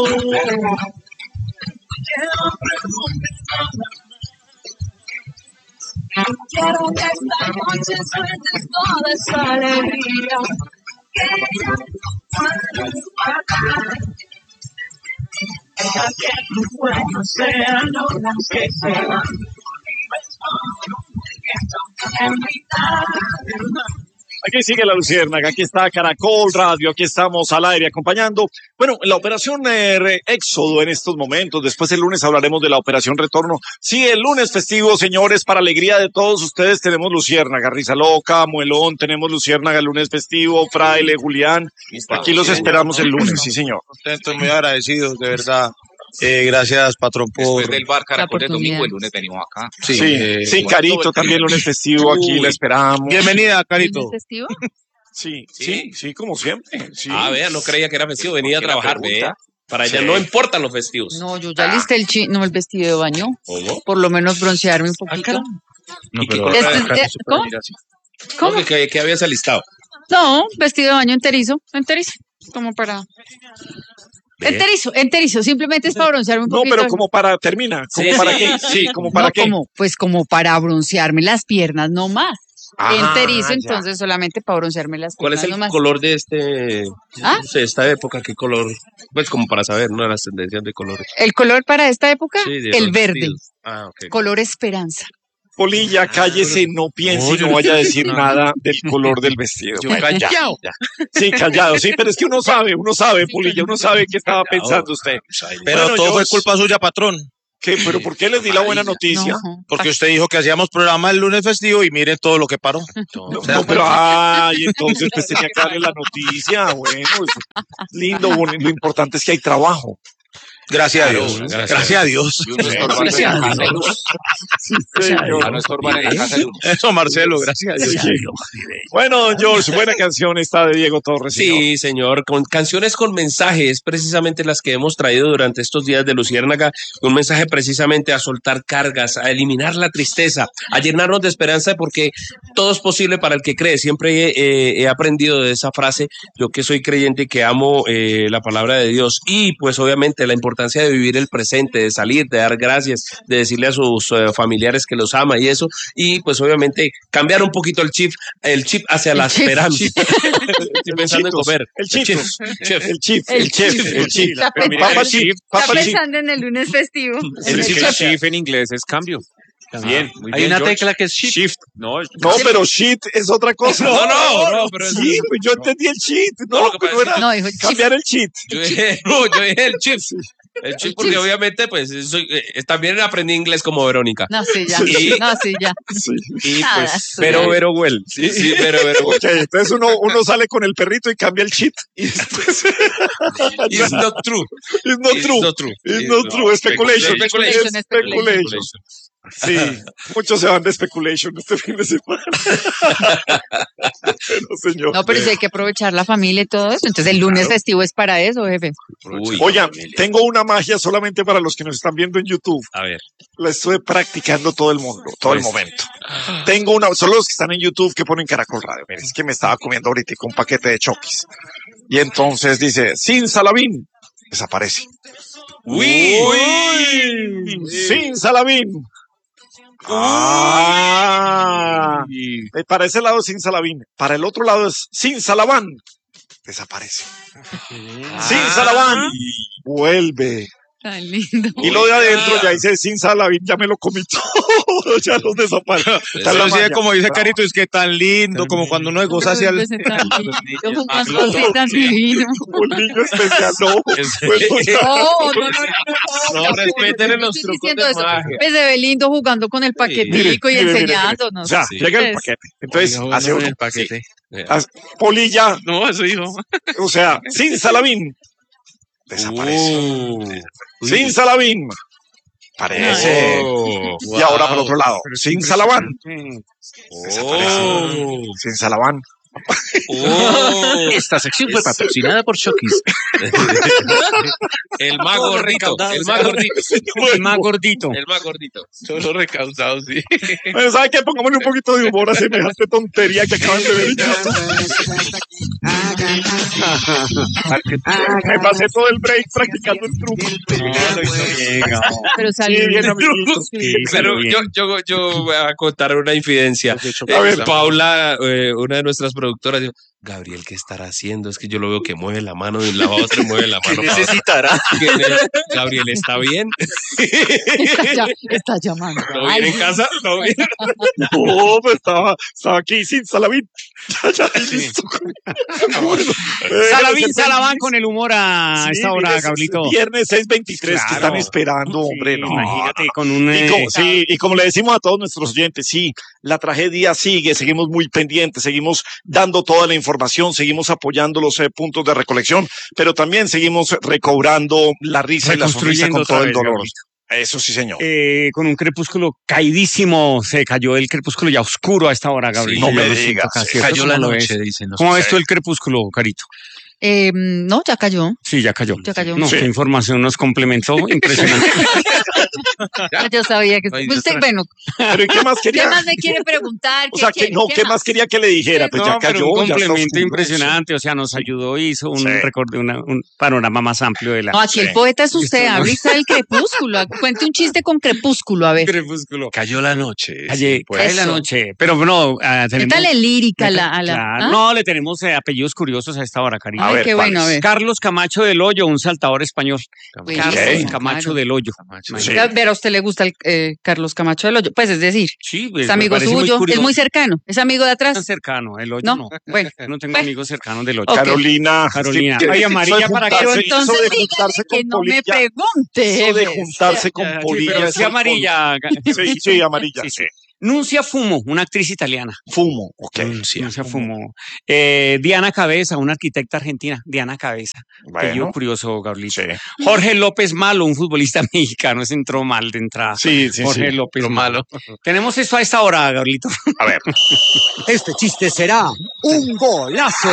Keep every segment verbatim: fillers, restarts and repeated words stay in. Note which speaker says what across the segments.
Speaker 1: Quiero que esta noche sueltes toda esa alegría que ya no puedes pagar. Deja que tus sueños sean los que sean.
Speaker 2: Aquí sigue la Luciérnaga, aquí está Caracol Radio, aquí estamos al aire acompañando. Bueno, la operación eh, Éxodo en estos momentos, después el lunes hablaremos de la operación Retorno. Sí, el lunes festivo, señores, para alegría de todos ustedes tenemos Luciérnaga, Risa Loca, Muelón, tenemos Luciérnaga el lunes festivo, Fraile, Julián. Aquí los esperamos el lunes, sí, señor.
Speaker 3: Estoy muy agradecido, de verdad. Eh, gracias, patrón, por...
Speaker 4: Después del bar Caracol de domingo, el lunes venimos acá.
Speaker 2: Sí, sí, eh, sí bueno, Carito, también lunes festivo, aquí la esperamos.
Speaker 3: Bienvenida, Carito.
Speaker 5: ¿Lunes festivo?
Speaker 2: Sí, sí, sí, sí, como siempre. Sí.
Speaker 4: Ah, vea, no creía que era festivo, venía a trabajar, vea. Para ella sí. No importan los festivos.
Speaker 5: No, yo ya listé el chi no el vestido de baño. ¿Cómo? Por lo menos broncearme un poquito.
Speaker 4: Ah, no, pero
Speaker 5: este, eh, ¿Cómo? ¿Cómo?
Speaker 4: ¿Qué, qué, ¿Qué habías alistado?
Speaker 5: No, vestido de baño enterizo, enterizo, como para... Enterizo, enterizo, simplemente es para broncearme un
Speaker 2: no,
Speaker 5: poquito.
Speaker 2: No, pero como para, termina, ¿como sí, para sí, qué? Sí, como para
Speaker 5: no,
Speaker 2: qué.
Speaker 5: Como, pues como para broncearme las piernas, no más. Ah, enterizo, ya. Entonces solamente para broncearme las piernas.
Speaker 4: ¿Cuál es el
Speaker 5: no más.
Speaker 4: color de este,
Speaker 5: ¿Ah?
Speaker 4: no sé, esta época? ¿Qué color? Pues como para saber, ¿no? Las tendencias de colores.
Speaker 5: ¿El color para esta época?
Speaker 4: Sí,
Speaker 5: el verde.
Speaker 4: Ah, okay.
Speaker 5: Color esperanza.
Speaker 2: Polilla, cállese, no piense y no vaya a decir nada del color del vestido.
Speaker 4: Yo callado.
Speaker 2: Sí, callado, sí, pero es que uno sabe, uno sabe, Polilla, uno sabe qué estaba pensando usted.
Speaker 3: Pero bueno, todo yo... fue culpa suya, patrón.
Speaker 2: ¿Qué? ¿Pero por qué les di la buena noticia?
Speaker 5: No.
Speaker 3: Porque usted dijo que hacíamos programa el lunes festivo y miren todo lo que paró.
Speaker 2: No, no pero ay, entonces pues tenía que darle la noticia. Bueno, es lindo, bueno, lo importante es que hay trabajo.
Speaker 3: Gracias a Dios. Gracias, gracias a Dios. Eso, Marcelo, gracias a Dios.
Speaker 2: Bueno, don George, buena canción esta de Diego Torres.
Speaker 4: Sí, señor. señor, con canciones con mensajes, precisamente las que hemos traído durante estos días de Luciérnaga, un mensaje precisamente a soltar cargas, a eliminar la tristeza, a llenarnos de esperanza, porque todo es posible para el que cree. Siempre he, he aprendido de esa frase, yo que soy creyente y que amo eh, la palabra de Dios, y pues obviamente la importancia de vivir el presente, de salir, de dar gracias, de decirle a sus uh, familiares que los ama y eso, y pues obviamente cambiar un poquito el chip, el chip hacia el la chip, esperanza.
Speaker 2: Chip.
Speaker 4: Estoy pensando en comer.
Speaker 2: El chip, el chip, el chip,
Speaker 5: el chip,
Speaker 2: el chip.
Speaker 5: Está, chip, está pensando en el lunes festivo.
Speaker 6: El, el chip, chip en inglés es cambio. También,
Speaker 4: ah,
Speaker 6: muy
Speaker 4: hay
Speaker 6: bien,
Speaker 4: una
Speaker 6: George.
Speaker 4: tecla que es shift. shift.
Speaker 2: No, no, pero shit es otra cosa.
Speaker 4: No, no, no, pero
Speaker 2: sí, pues yo entendí el cheat. No, no, no era
Speaker 5: no, dijo
Speaker 2: cambiar el cheat.
Speaker 4: Yo dije, no, yo dije el chip. El chip, porque obviamente, pues, soy, eh, también aprendí inglés como Verónica.
Speaker 5: No, sí, ya. Y, no, sí, ya.
Speaker 2: Sí.
Speaker 4: Y
Speaker 5: Nada,
Speaker 4: pues, pero, pero, well. Sí, sí, pero, pero, well.
Speaker 2: Okay, entonces uno, uno sale con el perrito y cambia el cheat. Y después...
Speaker 4: It's not true.
Speaker 2: It's not
Speaker 4: It's
Speaker 2: true.
Speaker 4: not true.
Speaker 2: It's not true. Speculation.
Speaker 5: Speculation.
Speaker 2: Speculation. Sí, muchos se van de speculation este fin de semana. No, señor.
Speaker 5: No, pero sí hay que aprovechar la familia y todo eso. Entonces el lunes claro. festivo es para eso, jefe.
Speaker 2: Uy, Oigan, tengo una magia solamente para los que nos están viendo en YouTube.
Speaker 4: A ver.
Speaker 2: La estuve practicando todo el mundo, todo pues. el momento. Tengo una, solo los que están en YouTube que ponen Caracol Radio. Miren, es que me estaba comiendo ahorita un paquete de Chokis. Y entonces dice, sin Salavín, desaparece.
Speaker 4: Uy,
Speaker 2: Uy, sin Salavín. Ah, para ese lado es sin Salavín, para el otro lado es sin Salaván, desaparece. Ah. Sin Salaván, vuelve.
Speaker 5: Tan lindo.
Speaker 2: Y lo de adentro ya dice sin Salavín, ya me lo comí todo, ya los desapareció.
Speaker 3: Tal vez como dice Carito, es que tan lindo, como cuando uno goza hacia el...
Speaker 2: Un niño especial, no.
Speaker 5: No, no,
Speaker 4: no, no respeten los trucos de magia.
Speaker 5: Pues se ve lindo jugando con el paquetico y enseñándonos.
Speaker 2: O sea, llega el paquete. Entonces, hace uno.
Speaker 3: El paquete.
Speaker 2: Polilla.
Speaker 6: No, eso hijo.
Speaker 2: O sea, sin Salavín. Desaparece. Uh, sin Salavín. Parece. Oh, y wow. Ahora por otro lado. Pero sin Salaván. Oh. Desaparece. Sin Salaván.
Speaker 4: Oh.
Speaker 6: Esta sección fue patrocinada por Shokis.
Speaker 4: El más gordito, el más gordito.
Speaker 3: El más gordito.
Speaker 4: El más gordito. Solo recaudado, sí.
Speaker 2: Bueno, ¿sabe qué? Pongámosle un poquito de humor a semejante tontería que acaban de ver. Me pasé todo el break practicando el truco.
Speaker 5: Pero
Speaker 2: Sí,
Speaker 5: salió.
Speaker 2: bien, amiguitos.
Speaker 4: Pero yo, yo, yo voy a contar una infidencia.
Speaker 2: A ver.
Speaker 4: Eh, Paula, eh, una de nuestras productoras, dijo, Gabriel, ¿qué estará haciendo? Es que yo lo veo que mueve la mano de un lado a otro y mueve la mano para otro.
Speaker 6: Necesitará.
Speaker 4: Gabriel, ¿está bien?
Speaker 5: Está, ya- está llamando.
Speaker 4: ¿Todo bien en casa? ¿Todo bien?
Speaker 2: No, pues estaba, estaba aquí sin Salavín. Ya, ya, listo. Bueno, eh,
Speaker 3: Salavín
Speaker 2: se-
Speaker 3: Salaván con el humor a
Speaker 2: Sí,
Speaker 3: esta hora,
Speaker 2: mire,
Speaker 3: Gabrielito.
Speaker 2: Viernes seis veintitrés, que
Speaker 3: Claro.
Speaker 2: están esperando, hombre.
Speaker 3: Sí,
Speaker 2: No,
Speaker 3: imagínate,
Speaker 2: no, no.
Speaker 3: con un...
Speaker 2: Y
Speaker 3: eh,
Speaker 2: como, sí, y como le decimos a todos nuestros oyentes, sí, la tragedia sigue, seguimos muy pendientes, seguimos dando toda la información, seguimos apoyando los eh, puntos de recolección, pero también seguimos recobrando la risa y la sonrisa
Speaker 3: Reconstruyendo
Speaker 2: con todo
Speaker 3: otra
Speaker 2: el
Speaker 3: vez,
Speaker 2: dolor.
Speaker 3: Gabrielito.
Speaker 2: Eso sí, señor.
Speaker 3: eh, con un crepúsculo caidísimo, se cayó el crepúsculo ya oscuro a esta hora, Gabriel.
Speaker 2: no
Speaker 3: Yo
Speaker 2: me
Speaker 3: lo siento
Speaker 2: digas,
Speaker 3: acá,
Speaker 2: se
Speaker 3: ¿cierto?
Speaker 6: Cayó la
Speaker 3: ¿Cómo lo
Speaker 6: noche,
Speaker 3: ves?
Speaker 6: dicen los
Speaker 3: ¿Cómo ves tú el crepúsculo, Carito?
Speaker 5: Eh, no, ya cayó.
Speaker 3: Sí, ya cayó.
Speaker 5: Ya cayó.
Speaker 3: No,
Speaker 2: Sí.
Speaker 3: qué información nos complementó, impresionante.
Speaker 5: Yo sabía que
Speaker 6: Ay,
Speaker 5: usted,
Speaker 6: otra.
Speaker 5: bueno,
Speaker 2: Pero ¿y qué más
Speaker 5: ¿qué
Speaker 2: quería?
Speaker 5: más me quiere preguntar?
Speaker 2: O sea, que no, ¿qué más quería que le dijera? Pues ya
Speaker 3: No, pero
Speaker 2: cayó,
Speaker 3: un
Speaker 2: ya está
Speaker 3: complemento
Speaker 2: oscuro.
Speaker 3: impresionante, o sea, nos ayudó y hizo un,
Speaker 2: Sí.
Speaker 3: record- una- un panorama más amplio de la...
Speaker 5: No, aquí el
Speaker 2: Sí.
Speaker 5: poeta es usted,
Speaker 3: Listo, ¿no?
Speaker 5: hable usted del crepúsculo. Cuente un chiste con crepúsculo, a ver.
Speaker 3: crepúsculo.
Speaker 6: Cayó la noche.
Speaker 3: Calle,
Speaker 6: sí, pues.
Speaker 3: cae la
Speaker 5: Eso.
Speaker 3: noche, pero no, ah, tenemos...
Speaker 5: Métale lírica a la... A la
Speaker 3: Claro,
Speaker 5: ¿ah?
Speaker 3: no, le tenemos eh, apellidos curiosos a esta hora, cariño.
Speaker 2: A
Speaker 5: Ay,
Speaker 2: ver,
Speaker 5: qué bueno, a
Speaker 2: ¿cuáles?
Speaker 5: ver.
Speaker 3: Carlos Camacho del Hoyo, un saltador español.
Speaker 5: Buenísimo,
Speaker 3: Carlos Camacho
Speaker 5: claro.
Speaker 3: del Hoyo.
Speaker 6: Camacho.
Speaker 2: Sí.
Speaker 5: A ver, ¿a usted le gusta el eh, Carlos Camacho del Hoyo? Pues es decir,
Speaker 3: Sí, pues,
Speaker 5: es
Speaker 3: me
Speaker 5: amigo
Speaker 3: parece muy
Speaker 5: suyo, es
Speaker 3: curioso.
Speaker 5: muy cercano, es amigo de
Speaker 3: Tan
Speaker 5: atrás.
Speaker 3: cercano, el Hoyo
Speaker 5: No,
Speaker 3: no.
Speaker 5: bueno.
Speaker 3: Yo no tengo
Speaker 5: Bueno.
Speaker 3: amigos cercanos del Hoyo.
Speaker 5: Ok.
Speaker 2: Carolina.
Speaker 3: Carolina.
Speaker 2: es que-
Speaker 3: Ay,
Speaker 2: eso
Speaker 3: amarilla
Speaker 2: de
Speaker 3: para que-
Speaker 5: Pero
Speaker 2: juntarse-
Speaker 5: entonces
Speaker 2: eso de
Speaker 5: dígale
Speaker 2: juntarse
Speaker 5: que
Speaker 2: con
Speaker 5: no me
Speaker 2: Polilla.
Speaker 5: pregunte.
Speaker 2: Eso de
Speaker 5: Eves.
Speaker 2: juntarse con
Speaker 3: Ya, sí,
Speaker 2: Polilla.
Speaker 3: pero
Speaker 2: es
Speaker 3: sí
Speaker 2: el
Speaker 3: amarilla.
Speaker 2: colmo. Sí, sí, amarilla.
Speaker 3: Sí, sí. Nuncia Fumo, una actriz italiana.
Speaker 2: Fumo, ok.
Speaker 6: Anuncia.
Speaker 3: Nuncia Fumo. Eh, Diana Cabeza, una arquitecta argentina. Diana Cabeza. Apellido
Speaker 2: Bueno,
Speaker 3: curioso, Gabrielito.
Speaker 2: sí.
Speaker 3: Jorge López Malo, un futbolista mexicano. Ese entró mal de entrada.
Speaker 2: Sí, sí,
Speaker 3: Jorge
Speaker 2: sí.
Speaker 3: López
Speaker 6: Lo
Speaker 3: Malo.
Speaker 6: malo.
Speaker 3: Tenemos esto a esta hora, Gabrielito.
Speaker 2: A ver.
Speaker 7: Este chiste será un golazo.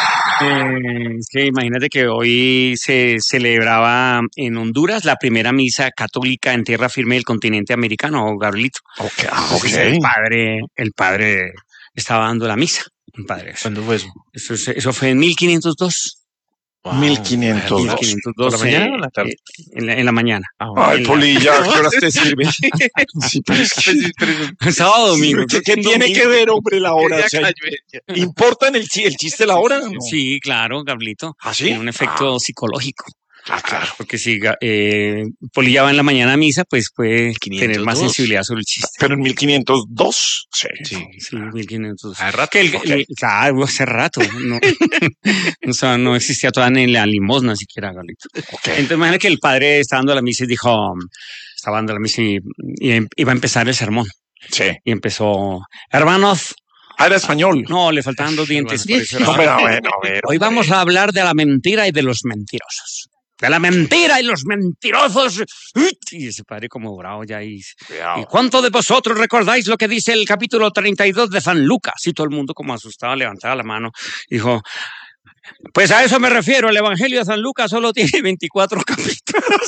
Speaker 3: Eh, es que imagínate que hoy se celebraba en Honduras la primera misa católica en tierra firme del continente americano, Gabrielito.
Speaker 2: Ok, ah,
Speaker 3: Entonces, el
Speaker 2: ok.
Speaker 3: padre, el padre estaba dando la misa. Un padre.
Speaker 6: ¿Cuándo fue eso?
Speaker 3: Eso, es- eso fue en mil quinientos dos.
Speaker 2: mil quinientos dos.
Speaker 3: mil quinientos dos.
Speaker 6: ¿Por la mañana
Speaker 3: eh,
Speaker 6: o en la tarde?
Speaker 3: eh, en, la, en la mañana.
Speaker 2: Ay,
Speaker 3: En la-
Speaker 2: Polilla, ¿a qué horas te sirve? Sí, pero es que-
Speaker 3: Sábado domingo.
Speaker 2: ¿Qué, qué
Speaker 3: Un
Speaker 2: tiene
Speaker 3: domingo.
Speaker 2: que ver, hombre, la hora?
Speaker 6: Ya
Speaker 2: O sea,
Speaker 6: cayó ella.
Speaker 2: ¿importa en el, chi- el chiste la hora? No.
Speaker 3: Sí, claro, Gabrielito.
Speaker 2: ¿Ah, sí?
Speaker 3: Tiene un efecto psicológico.
Speaker 2: Ah, claro.
Speaker 3: Porque si eh, Polilla va en la mañana a misa, pues puede tener más
Speaker 6: quinientos dos.
Speaker 3: sensibilidad sobre el chiste.
Speaker 2: Pero en mil quinientos dos, sí.
Speaker 6: Sí.
Speaker 3: Sí, mil quinientos.
Speaker 6: Hace rato.
Speaker 3: Que el-
Speaker 2: ok.
Speaker 3: el- claro, hace rato. No, o sea, no existía todavía ni la limosna siquiera, Gabrielito.
Speaker 2: Ok.
Speaker 3: Entonces, imagina que el padre estaba dando la misa y dijo, estaba dando la misa y, y em- iba a empezar el sermón.
Speaker 2: Sí.
Speaker 3: Y empezó, hermanos,
Speaker 2: Ah, era español.
Speaker 3: no, le faltaban dos dientes. por eso era-
Speaker 2: No, pero bueno, a ver.
Speaker 3: Hoy vamos a hablar de la mentira y de los mentirosos. De la mentira y los mentirosos. Y ese padre como bravo ya. ¿Y, ¿y
Speaker 2: Cuidado.
Speaker 3: cuánto de vosotros recordáis lo que dice el capítulo treinta y dos de San Lucas? Y todo el mundo como asustado levantaba la mano. Dijo, pues a eso me refiero. El Evangelio de San Lucas solo tiene veinticuatro capítulos.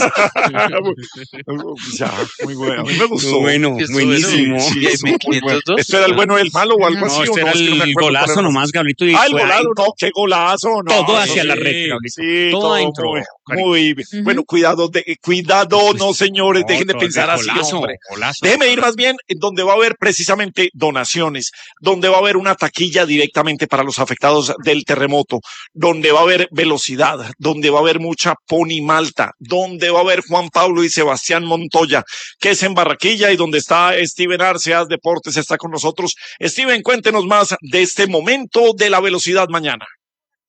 Speaker 2: Ya, muy bueno. A mí me gustó.
Speaker 3: Bueno,
Speaker 6: Esto
Speaker 3: buenísimo.
Speaker 6: bueno.
Speaker 2: Sí,
Speaker 6: ¿Y
Speaker 2: es
Speaker 6: en
Speaker 2: muy bueno.
Speaker 6: mil quinientos dos?
Speaker 2: ¿Esto era el bueno del malo o algo
Speaker 3: No,
Speaker 2: así?
Speaker 3: este
Speaker 2: o
Speaker 3: era
Speaker 2: Es que no me
Speaker 3: el
Speaker 2: acuerdo cuál
Speaker 3: golazo
Speaker 2: era.
Speaker 3: nomás, Gabrielito. y
Speaker 2: Ah, el
Speaker 3: fue ahí.
Speaker 2: golazo, no, qué golazo, no.
Speaker 3: Todo
Speaker 2: eso
Speaker 3: hacia la
Speaker 2: sí,
Speaker 3: red, Gabrielito.
Speaker 2: Sí,
Speaker 3: Todo
Speaker 2: todo
Speaker 3: adentro,
Speaker 2: muy,
Speaker 3: cariño.
Speaker 2: muy bien.
Speaker 5: Ujú.
Speaker 2: Bueno, cuidado, de, cuidado, no señores, dejen de
Speaker 3: Otro,
Speaker 2: pensar así,
Speaker 3: golazo,
Speaker 2: hombre.
Speaker 3: golazo.
Speaker 2: Déjeme ir más bien en donde va a haber precisamente donaciones, donde va a haber una taquilla directamente para los afectados del terremoto, donde va a haber velocidad, donde va a haber mucha Pony Malta, donde va a haber Juan Pablo y Sebastián Montoya, que es en Barranquilla, y donde está Steven Arceas Deportes, está con nosotros. Steven, cuéntenos más de este momento de la velocidad mañana.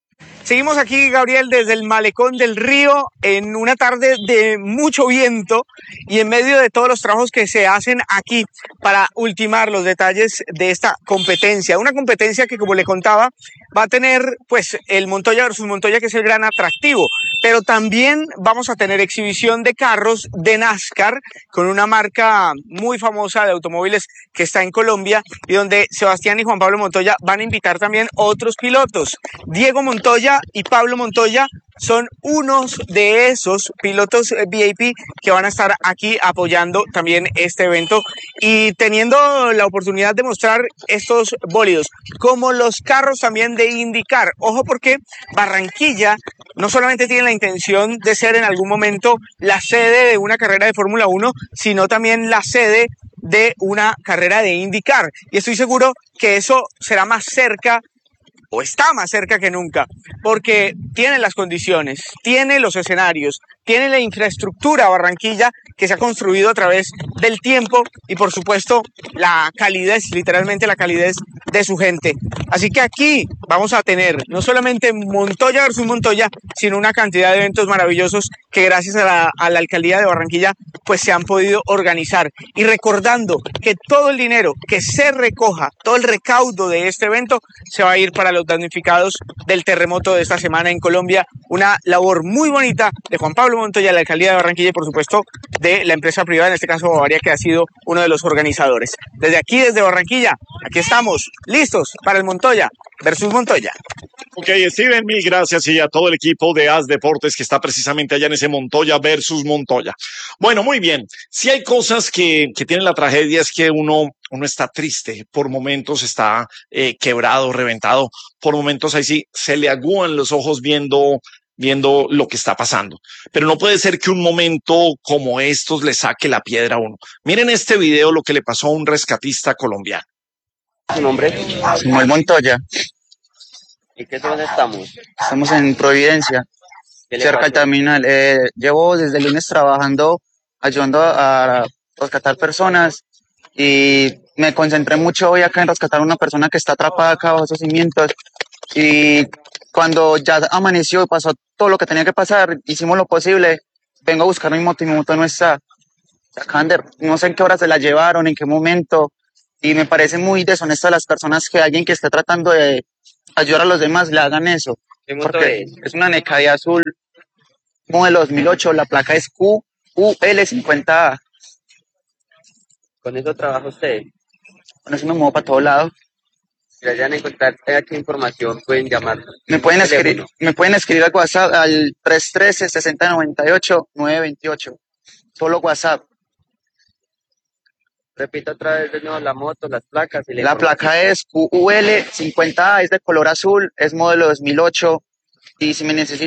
Speaker 8: Seguimos aquí, Gabriel, desde el malecón del río, en una tarde de mucho viento y en medio de todos los trabajos que se hacen aquí para ultimar los detalles de esta competencia. Una competencia que, como le contaba, va a tener pues el Montoya versus Montoya, que es el gran atractivo, pero también vamos a tener exhibición de carros de NASCAR con una marca muy famosa de automóviles que está en Colombia y donde Sebastián y Juan Pablo Montoya van a invitar también otros pilotos. Diego Montoya y Pablo Montoya son unos de esos pilotos V I P que van a estar aquí apoyando también este evento y teniendo la oportunidad de mostrar estos bólidos, como los carros también de IndyCar. Ojo, porque Barranquilla no solamente tiene la intención de ser en algún momento la sede de una carrera de Fórmula uno, sino también la sede de una carrera de IndyCar. Y estoy seguro que eso será más cerca, o está más cerca que nunca, porque tiene las condiciones, tiene los escenarios, tiene la infraestructura Barranquilla que se ha construido a través del tiempo y, por supuesto, la calidez, literalmente la calidez de su gente. Así que aquí vamos a tener no solamente Montoya versus Montoya, sino una cantidad de eventos maravillosos que gracias a la, a la alcaldía de Barranquilla pues se han podido organizar. Y recordando que todo el dinero que se recoja, todo el recaudo de este evento se va a ir para los damnificados del terremoto de esta semana en Colombia. Una labor muy bonita de Juan Pablo Montoya, la alcaldía de Barranquilla y, por supuesto, de la empresa privada, en este caso Bavaria, que ha sido uno de los organizadores. Desde aquí, desde Barranquilla, aquí estamos listos para el Montoya versus Montoya.
Speaker 2: Ok, Steven, mil gracias, y a todo el equipo de As Deportes que está precisamente allá en ese Montoya versus Montoya. Bueno, muy bien. Si hay cosas que, que tienen la tragedia, es que uno, uno está triste, por momentos está eh, quebrado, reventado, por momentos ahí sí se le agúan los ojos viendo, viendo lo que está pasando. Pero no puede ser que un momento como estos le saque la piedra a uno. Miren este video, lo que le pasó a un rescatista colombiano.
Speaker 9: ¿Su nombre?
Speaker 10: Samuel Montoya.
Speaker 9: ¿Y qué zona estamos?
Speaker 10: Estamos en Providencia, cerca del terminal. Eh, llevo desde el lunes trabajando, ayudando a, a rescatar personas y me concentré mucho hoy acá en rescatar a una persona que está atrapada acá bajo esos cimientos. Y cuando ya amaneció y pasó todo lo que tenía que pasar, hicimos lo posible. Vengo a buscar mi moto y mi moto no está. Acaban de, no sé en qué hora se la llevaron, en qué momento. Y me parece muy deshonesto a las personas que alguien que esté tratando de ayudar a los demás le hagan eso.
Speaker 9: ¿Qué moto
Speaker 10: Porque
Speaker 9: es?
Speaker 10: es una Necade azul, modelo dos mil ocho, la placa es Q U L cincuenta A.
Speaker 9: ¿Con eso trabaja usted?
Speaker 10: Con eso me muevo para todos lados.
Speaker 9: Si vayan a encontrar aquí información, pueden llamar.
Speaker 10: Me pueden escribir, me pueden escribir al WhatsApp al tres uno tres, seis cero nueve ocho, nueve dos ocho. Solo WhatsApp.
Speaker 9: Repito otra vez de nuevo la moto, las placas. Y la
Speaker 10: La placa es Q U L cincuenta A, es de color azul, es modelo dos mil ocho y si me necesitan